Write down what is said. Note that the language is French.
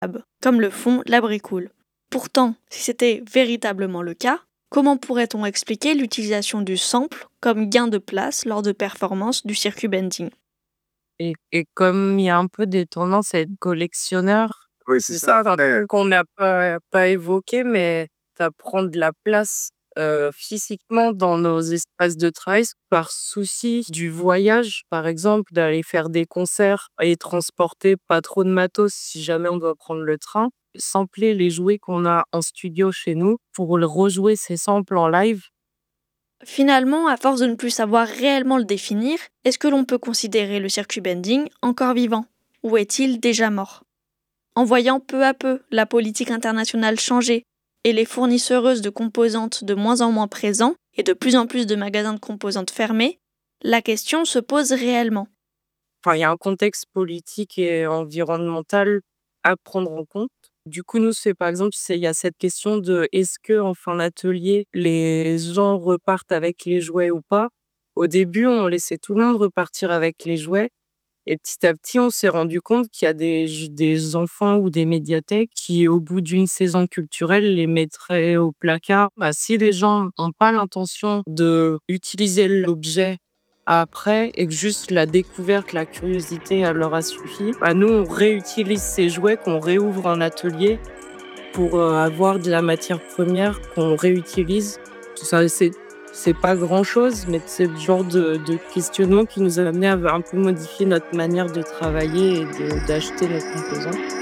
comme le font la bricoule. Pourtant, si c'était véritablement le cas, comment pourrait-on expliquer l'utilisation du sample comme gain de place lors de performances du circuit bending? Et comme il y a un peu des tendances à être collectionneur, Oui, c'est ça un truc qu'on n'a pas évoqué, mais ça prend de la place, physiquement dans nos espaces de travail par souci du voyage, par exemple, d'aller faire des concerts et transporter pas trop de matos si jamais on doit prendre le train. Sampler les jouets qu'on a en studio chez nous pour le rejouer ces samples en live. Finalement, à force de ne plus savoir réellement le définir, est-ce que l'on peut considérer le circuit bending encore vivant? Ou est-il déjà mort? En voyant peu à peu la politique internationale changer et les fournisseuses de composantes de moins en moins présents et de plus en plus de magasins de composantes fermés, la question se pose réellement. Enfin, il y a un contexte politique et environnemental à prendre en compte. Du coup, nous, c'est par exemple, il y a cette question de est-ce que en fin d'atelier, les gens repartent avec les jouets ou pas? Au début, on laissait tout le monde repartir avec les jouets et petit à petit, on s'est rendu compte qu'il y a des enfants ou des médiathèques qui, au bout d'une saison culturelle, les mettraient au placard. Bah, si les gens n'ont pas l'intention de utiliser l'objet après et que juste la découverte, la curiosité, elle leur a suffi, bah, nous, on réutilise ces jouets qu'on réouvre en atelier pour, avoir de la matière première qu'on réutilise. Tout ça, c'est pas grand-chose, mais c'est le genre de questionnement qui nous a amené à un peu modifier notre manière de travailler et d'acheter nos composants.